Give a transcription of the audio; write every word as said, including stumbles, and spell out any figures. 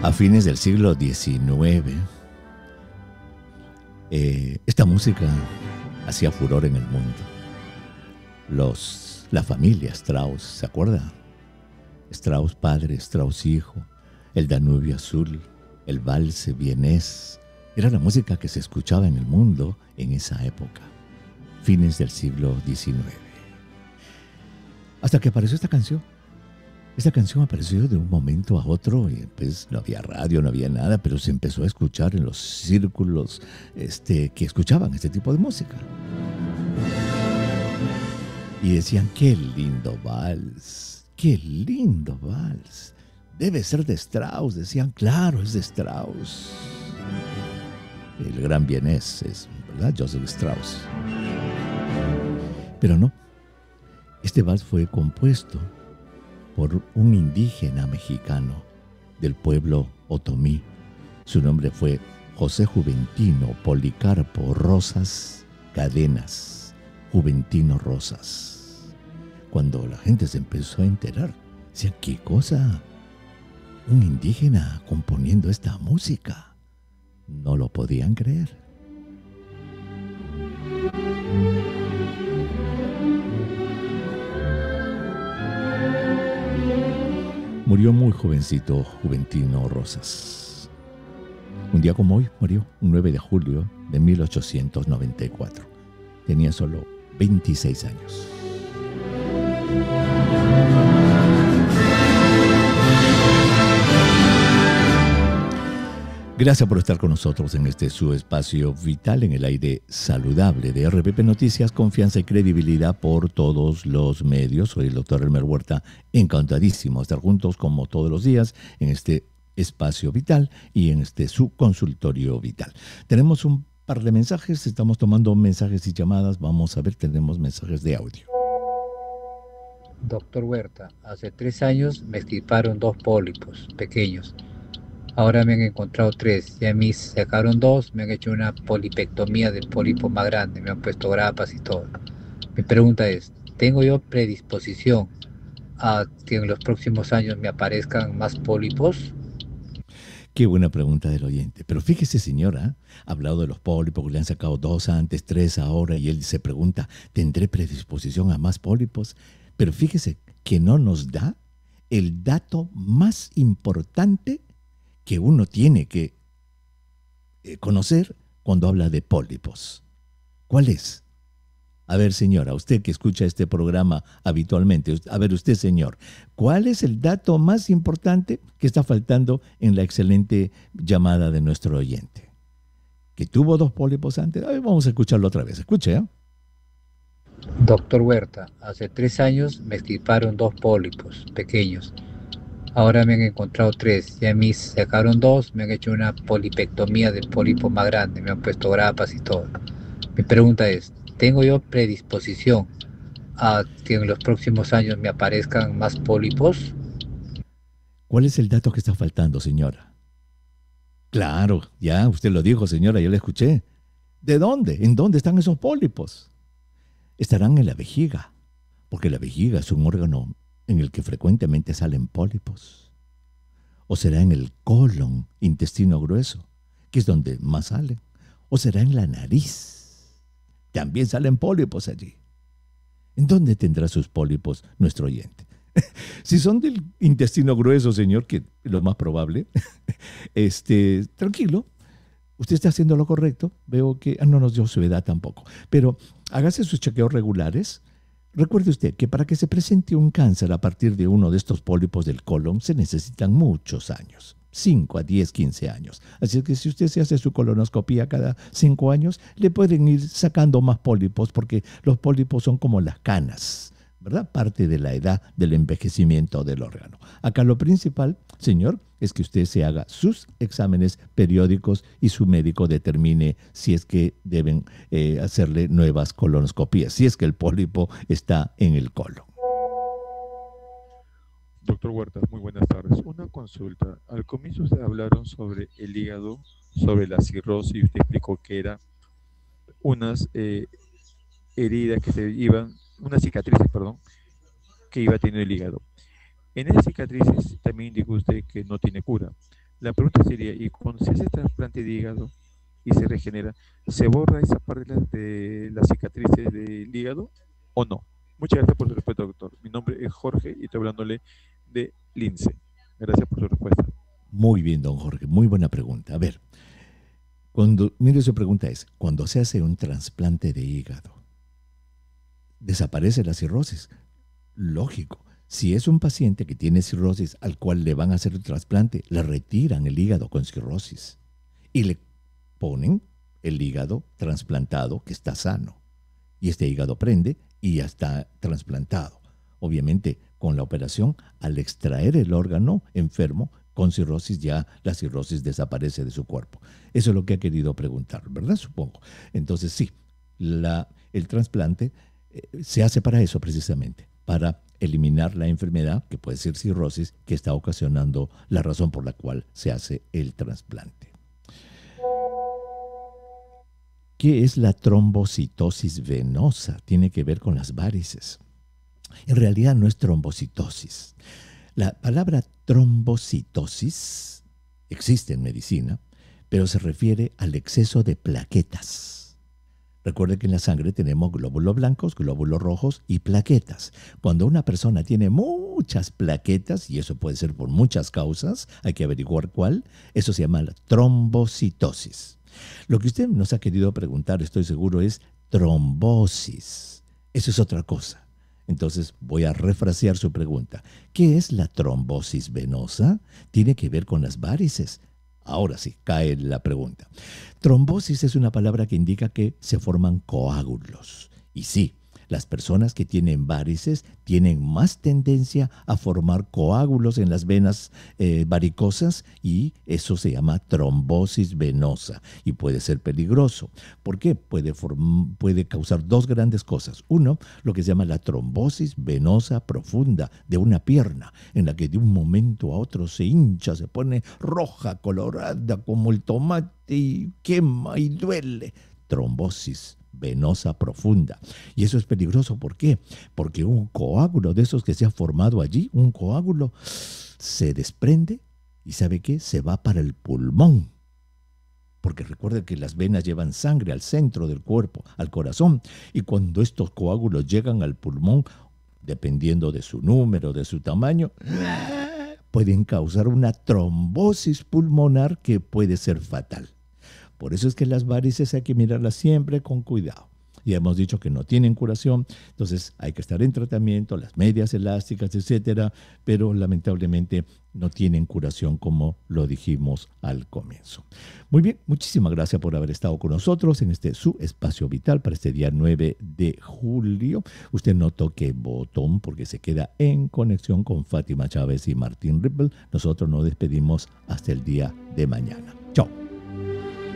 A fines del siglo diecinueve, eh, esta música hacía furor en el mundo. Los, la familia Strauss, ¿se acuerda? Strauss padre, Strauss hijo, el Danubio Azul, el valse vienés. Era la música que se escuchaba en el mundo en esa época, fines del siglo diecinueve. Hasta que apareció esta canción. Esta canción apareció de un momento a otro y pues no había radio, no había nada, pero se empezó a escuchar en los círculos este, que escuchaban este tipo de música. Y decían, qué lindo vals, qué lindo vals. Debe ser de Strauss. Decían, claro, es de Strauss. El gran vienés es, ¿verdad? Joseph Strauss. Pero no, este vals fue compuesto por un indígena mexicano del pueblo otomí. Su nombre fue José Juventino Policarpo Rosas Cadenas. Juventino Rosas. Cuando la gente se empezó a enterar, decían, ¿qué cosa? Un indígena componiendo esta música. No lo podían creer. Murió muy jovencito Juventino Rosas. Un día como hoy murió, un nueve de julio de mil ochocientos noventa y cuatro. Tenía solo veintiséis años. Gracias por estar con nosotros en este su espacio vital en el aire saludable de R P P Noticias, confianza y credibilidad por todos los medios. Soy el doctor Elmer Huerta, encantadísimo de estar juntos como todos los días en este espacio vital y en este su consultorio vital. Tenemos un par de mensajes, estamos tomando mensajes y llamadas. Vamos a ver, tenemos mensajes de audio. Doctor Huerta, hace tres años me extirparon dos pólipos pequeños. Ahora me han encontrado tres. Ya me sacaron dos, me han hecho una polipectomía del pólipo más grande, me han puesto grapas y todo. Mi pregunta es, ¿tengo yo predisposición a que en los próximos años me aparezcan más pólipos? Qué buena pregunta del oyente. Pero fíjese, señora, ha hablado de los pólipos, que le han sacado dos antes, tres ahora, y él se pregunta, ¿tendré predisposición a más pólipos? Pero fíjese que no nos da el dato más importante que uno tiene que conocer cuando habla de pólipos. ¿Cuál es? A ver, señora, usted que escucha este programa habitualmente, a ver usted, señor, ¿cuál es el dato más importante que está faltando en la excelente llamada de nuestro oyente? ¿Que tuvo dos pólipos antes? A ver, vamos a escucharlo otra vez. Escuche, ¿eh? Doctor Huerta, hace tres años me extirparon dos pólipos pequeños. Ahora me han encontrado tres. Ya me sacaron dos, me han hecho una polipectomía del pólipo más grande, me han puesto grapas y todo. Mi pregunta es, ¿tengo yo predisposición a que en los próximos años me aparezcan más pólipos? ¿Cuál es el dato que está faltando, señora? Claro, ya usted lo dijo, señora, yo le escuché. ¿De dónde? ¿En dónde están esos pólipos? Estarán en la vejiga, porque la vejiga es un órgano en el que frecuentemente salen pólipos. O será en el colon, intestino grueso, que es donde más salen. O será en la nariz. También salen pólipos allí. ¿En dónde tendrá sus pólipos nuestro oyente? Si son del intestino grueso, señor, que es lo más probable, este, tranquilo, usted está haciendo lo correcto. Veo que, ah, no nos dio su edad tampoco, pero hágase sus chequeos regulares. Recuerde usted que para que se presente un cáncer a partir de uno de estos pólipos del colon se necesitan muchos años, cinco a diez, quince años. Así que si usted se hace su colonoscopía cada cinco años, le pueden ir sacando más pólipos porque los pólipos son como las canas, ¿verdad? Parte de la edad del envejecimiento del órgano. Acá lo principal, señor, es que usted se haga sus exámenes periódicos y su médico determine si es que deben eh, hacerle nuevas colonoscopías, si es que el pólipo está en el colon. Doctor Huerta, muy buenas tardes. Una consulta. Al comienzo ustedes hablaron sobre el hígado, sobre la cirrosis, y usted explicó que eran unas eh, heridas que se iban, unas cicatrices, perdón, que iba teniendo el hígado. En esas cicatrices también dijo usted que no tiene cura, La pregunta sería, ¿y cuando se hace trasplante de hígado y se regenera, se borra esa parte de las, de las cicatrices del hígado o no? Muchas gracias por su respuesta, doctor. Mi nombre es Jorge y estoy hablándole de Lince. Gracias por su respuesta. Muy bien, don Jorge, muy buena pregunta. A ver, cuando, mire, su pregunta es, cuando se hace un trasplante de hígado, ¿desaparece la cirrosis? Lógico. Si es un paciente que tiene cirrosis al cual le van a hacer el trasplante, le retiran el hígado con cirrosis y le ponen el hígado trasplantado que está sano. Y este hígado prende y ya está trasplantado. Obviamente, con la operación, al extraer el órgano enfermo con cirrosis, ya la cirrosis desaparece de su cuerpo. Eso es lo que ha querido preguntar, ¿verdad? Supongo. Entonces, sí, la, el trasplante eh, se hace para eso precisamente, para eliminar la enfermedad, que puede ser cirrosis, que está ocasionando la razón por la cual se hace el trasplante. ¿Qué es la trombocitosis venosa? Tiene que ver con las varices. En realidad no es trombocitosis. La palabra trombocitosis existe en medicina, pero se refiere al exceso de plaquetas. Recuerde que en la sangre tenemos glóbulos blancos, glóbulos rojos y plaquetas. Cuando una persona tiene muchas plaquetas, y eso puede ser por muchas causas, hay que averiguar cuál, eso se llama la trombocitosis. Lo que usted nos ha querido preguntar, estoy seguro, es trombosis. Eso es otra cosa. Entonces voy a refrasear su pregunta. ¿Qué es la trombosis venosa? Tiene que ver con las varices. Ahora sí, cae la pregunta. Trombosis es una palabra que indica que se forman coágulos. Y sí, las personas que tienen varices tienen más tendencia a formar coágulos en las venas eh, varicosas y eso se llama trombosis venosa y puede ser peligroso. ¿Por qué? Puede, puede causar dos grandes cosas. Uno, lo que se llama la trombosis venosa profunda de una pierna, en la que de un momento a otro se hincha, se pone roja, colorada como el tomate y quema y duele. Trombosis venosa profunda. Y eso es peligroso. ¿Por qué? Porque un coágulo de esos que se ha formado allí, un coágulo se desprende y ¿sabe qué? Se va para el pulmón. Porque recuerden que las venas llevan sangre al centro del cuerpo, al corazón. Y cuando estos coágulos llegan al pulmón, dependiendo de su número, de su tamaño, pueden causar una trombosis pulmonar que puede ser fatal. Por eso es que las varices hay que mirarlas siempre con cuidado. Ya hemos dicho que no tienen curación, entonces hay que estar en tratamiento, las medias elásticas, etcétera, pero lamentablemente no tienen curación como lo dijimos al comienzo. Muy bien, muchísimas gracias por haber estado con nosotros en este su espacio vital para este día nueve de julio. Usted no toque botón porque se queda en conexión con Fátima Chávez y Martín Ripple. Nosotros nos despedimos hasta el día de mañana. Chao.